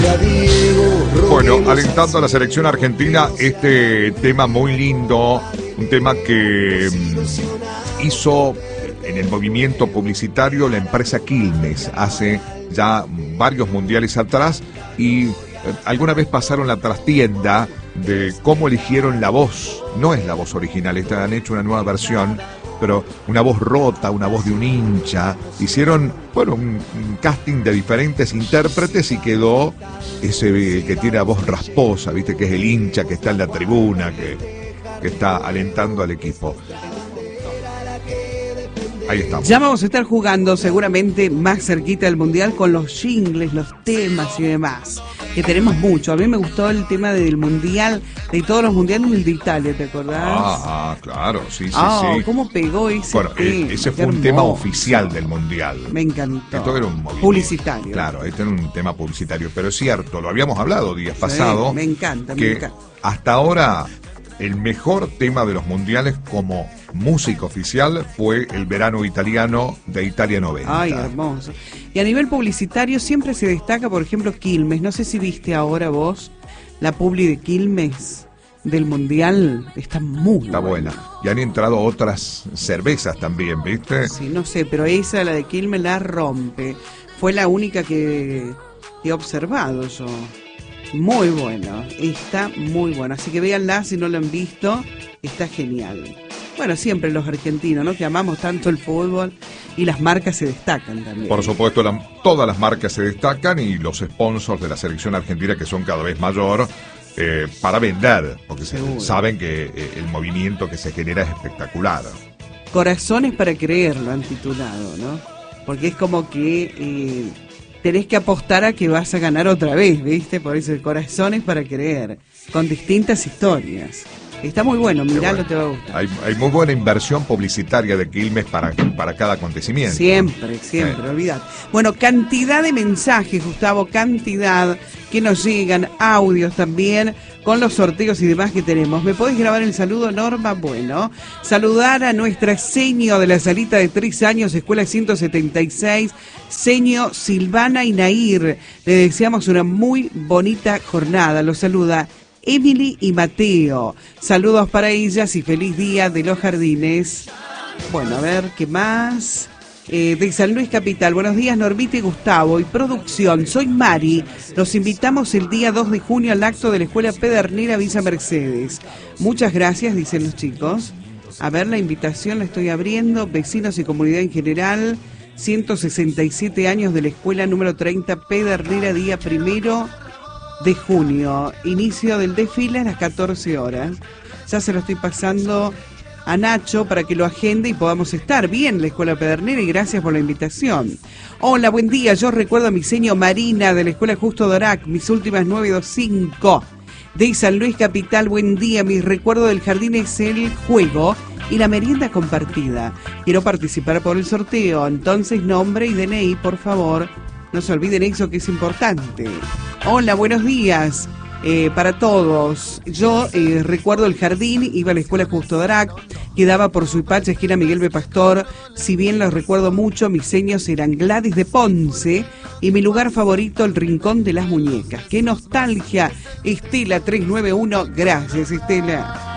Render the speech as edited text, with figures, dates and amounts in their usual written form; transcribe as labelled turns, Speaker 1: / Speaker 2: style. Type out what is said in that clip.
Speaker 1: Bueno, alentando a la selección argentina, este tema muy lindo, un tema que hizo en el movimiento publicitario la empresa Quilmes hace ya varios mundiales atrás, y alguna vez pasaron la trastienda de cómo eligieron la voz. No es la voz original, han hecho una nueva versión, pero una voz rota, una voz de un hincha. Hicieron, bueno, un casting de diferentes intérpretes y quedó ese que tiene la voz rasposa, viste, que es el hincha que está en la tribuna, que está alentando al equipo. Ahí estamos.
Speaker 2: Ya vamos a estar jugando seguramente más cerquita del Mundial con los jingles, los temas y demás, que tenemos mucho. A mí me gustó el tema del Mundial, de todos los mundiales, el de Italia, ¿te acordás?
Speaker 1: Claro, sí.
Speaker 2: ¿Cómo pegó ese
Speaker 1: bueno,
Speaker 2: tema?
Speaker 1: Ese fue un tema oficial del Mundial.
Speaker 2: Me encantó.
Speaker 1: Esto era un movimiento
Speaker 2: publicitario.
Speaker 1: Claro, este era un tema publicitario, pero es cierto, lo habíamos hablado días pasados.
Speaker 2: Me encanta.
Speaker 1: Hasta ahora el mejor tema de los mundiales como música oficial fue el verano italiano de Italia 90.
Speaker 2: Ay, hermoso. Y a nivel publicitario siempre se destaca, por ejemplo, Quilmes. No sé si viste ahora vos la publi de Quilmes del mundial. Está muy
Speaker 1: buena. Y han entrado otras cervezas también, ¿viste?
Speaker 2: Sí, no sé, pero esa, la de Quilmes, la rompe. Fue la única que he observado yo. Muy bueno, está muy bueno. Así que véanla si no lo han visto, está genial. Bueno, siempre los argentinos, ¿no? Que amamos tanto el fútbol, y las marcas se destacan también.
Speaker 1: Por supuesto, todas las marcas se destacan, y los sponsors de la selección argentina, que son cada vez mayor, para vender, porque saben que el movimiento que se genera es espectacular.
Speaker 2: Corazones para creerlo han titulado, ¿no? Porque es como que tenés que apostar a que vas a ganar otra vez, ¿viste? Por eso, Corazones para creer, con distintas historias. Está muy bueno, miralo, te va a gustar.
Speaker 1: Hay muy buena inversión publicitaria de Quilmes para cada acontecimiento.
Speaker 2: Siempre, olvidad. Bueno, cantidad de mensajes, Gustavo, cantidad que nos llegan, audios también, con los sorteos y demás que tenemos. ¿Me podés grabar el saludo, Norma? Bueno, saludar a nuestra seño de la salita de 3 años, Escuela 176, seño Silvana y Nair. Le deseamos una muy bonita jornada. Los saluda Emily y Mateo. Saludos para ellas y feliz día de los jardines. Bueno, a ver, ¿qué más? De San Luis Capital. Buenos días, Normita y Gustavo y producción. Soy Mari. Los invitamos el día 2 de junio al acto de la Escuela Pedernera Villa Mercedes. Muchas gracias, dicen los chicos. A ver, la invitación la estoy abriendo. Vecinos y comunidad en general. 167 años de la Escuela número 30 Pedernera, día 1 de junio, inicio del desfile a las 14 horas. Ya se lo estoy pasando a Nacho para que lo agende y podamos estar bien en la Escuela Pedernera, y gracias por la invitación. Hola, buen día, yo recuerdo a mi seño Marina de la Escuela Justo Dorac, mis últimas 925. De San Luis Capital, buen día, mi recuerdo del jardín es el juego y la merienda compartida. Quiero participar por el sorteo, entonces nombre y DNI, por favor. No se olviden eso, que es importante. Hola, buenos días para todos. Yo recuerdo el jardín, iba a la Escuela Justo Drac, quedaba por Suipacha, esquina Miguel B. Pastor. Si bien los recuerdo mucho, mis seños eran Gladys de Ponce y mi lugar favorito, el Rincón de las Muñecas. ¡Qué nostalgia! Estela 391, gracias, Estela.